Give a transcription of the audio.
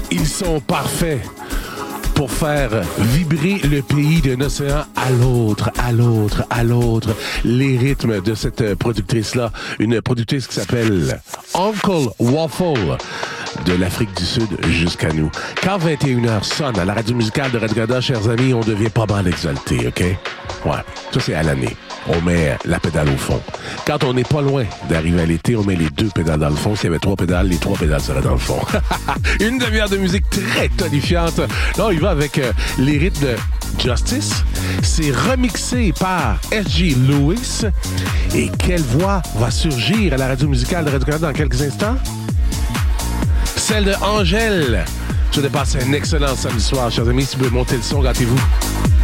Ils sont parfaits pour faire vibrer le pays d'un océan à l'autre, à l'autre, à l'autre. Les rythmes de cette productrice-là, une productrice qui s'appelle Uncle Waffle, de l'Afrique du Sud jusqu'à nous. Quand 21h sonne à la radio musicale de Radio-Canada, chers amis, on devient pas mal exalté, OK? Ouais, ça c'est à l'année. On met la pédale au fond. Quand on n'est pas loin d'arriver à l'été, on met les 2 pédales dans le fond. S'il y avait 3 pédales, les 3 pédales seraient dans le fond. Une demi-heure de musique très tonifiante. Là, il va avec les rythmes de Justice. C'est remixé par S.G. Lewis. Et quelle voix va surgir à la radio musicale de Radio-Canada dans quelques instants? Celle de Angèle. Je te passe un excellent samedi soir, chers amis. Si vous voulez monter le son, gâtez-vous.